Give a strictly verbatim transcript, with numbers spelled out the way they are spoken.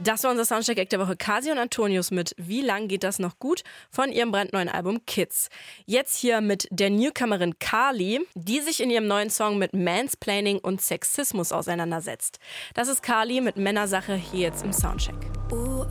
Das war unser Soundcheck-Act der Woche. Kasi und Antonius mit Wie lang geht das noch gut von ihrem brandneuen Album Kids. Jetzt hier mit der Newcomerin Carly, die sich in ihrem neuen Song mit Mansplaining und Sexismus auseinandersetzt. Das ist Carly mit Männersache hier jetzt im Soundcheck.